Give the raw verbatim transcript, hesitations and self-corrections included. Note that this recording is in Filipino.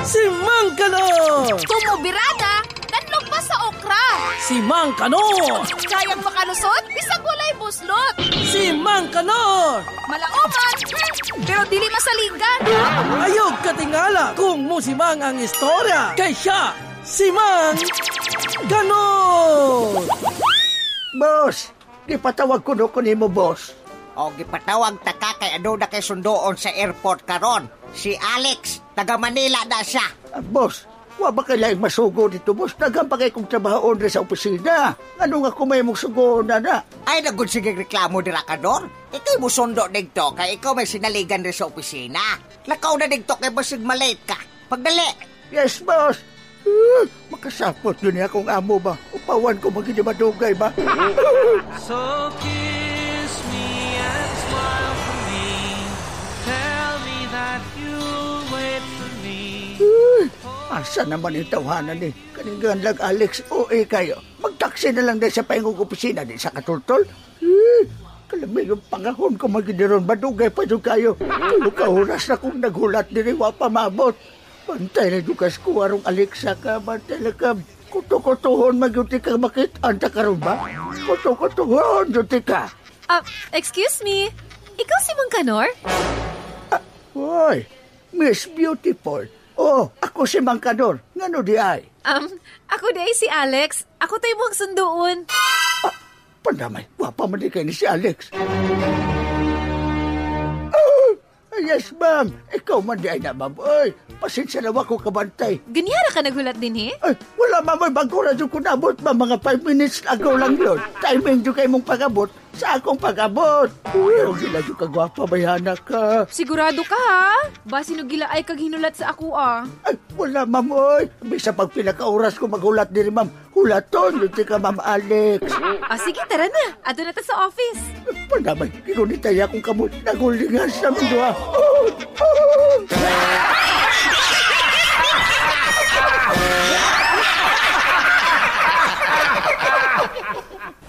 Si Mang Kanor! Tumubirada, danlog pa sa okra. Si Mang Kanor! Kayang makalusot, bisag walay buslot. Si Mang Kanor! Malaoman, pero dili masaligan. Ayog katingala kung musimang ang istorya. Kay siya, si Mang Kanor! Boss, gipatawag ko no kunin mo, boss. O gipatawag ta ka kay ano na kay sundoon sa airport karon. Si Alex, taga Manila na siya. Ah, boss, wa ba kailangang masugo dito, boss? Nagampagay kong trabaho rin sa opisina. Ano nga kung may mong sugo na na? Ay, nagod sige reklamo dira ka doon. Ikaw mo sundo digto kay ikaw may sinaligan rin sa opisina. Lakaw na digto kay basig malate ka. Pagdali. Yes, boss. Uh, makasapot yun niya kung amo ba? Upawan ko magiging madugay ba? So kiss me and smile for me. Tell me that you'll wait for me. Uh, asa naman yung tawanan ni? Kaningan lang, Alex. O eh kayo. Magtaksi na lang din sa paingong opisina din sa katultol. Uh, Kalamig yung pangahon ko magiging ron. Madugay pa yung kayo. Tulog ka oras na kung naghulat din wa pa mabot. Bantay na dukas ko, arong Alexa ka, bantay na ka. Kuto-kutuhon, magyuti ka, makitaan ta ka rin ba? Kuto-kutuhon, yuti ka. Ah, uh, excuse me, ikaw si Mang Kanor? Ah, oy, Miss Beautiful. Oh, ako si Mang Kanor. Ngano di ay? Um, ako di ay si Alex. Ako tayo mong sundoon. Ah, pandamay, wapa man di kayo ni si Alex. Yes, ma'am. Ikaw man di ay na, ma'am. Ay, pasensya na ako kabantay. Ganyara ka naghulat din, eh? Ay, wala, ma'am. Ay, bago na dyan ko nabot, ma'am. Mga five minutes ago lang yun. Timing dyan kayo mong pag-abot sa akong pag-abot. Uy, ang gila dyan ka, gwapa, bayana ka. Sigurado ka, ha? Basi no gila ay kag hinulat sa ako, ah. Ay, wala, ma'am. Ay, bisa pag pinaka-oras ko maghulat din, ma'am. Hulaton, yun ka, ma'am Alex. Ah, sige, tara na. Ato na ta sa office. Pandamay, kinunitay akong kamot. Nagulingan sa mga. Oh, oh.